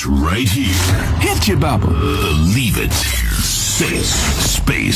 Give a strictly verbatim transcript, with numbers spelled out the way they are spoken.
right here. Hit you, Bubba. Believe it. Say it. Space